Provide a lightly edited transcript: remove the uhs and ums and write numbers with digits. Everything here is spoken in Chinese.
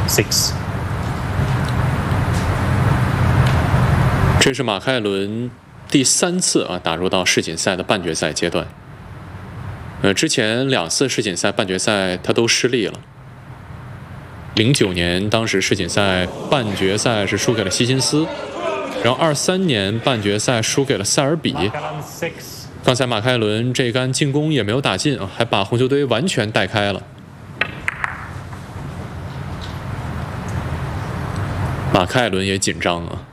6. 这是马凯伦第3次打入到世锦赛的半决赛阶段。之前2次世锦赛半决赛他都失利了。09年当时世锦赛半决赛是输给了希辛斯，然后23年半决赛输给了塞尔比。刚才马凯伦这杆进攻也没有打进还把红球队完全带开了。马凯伦也紧张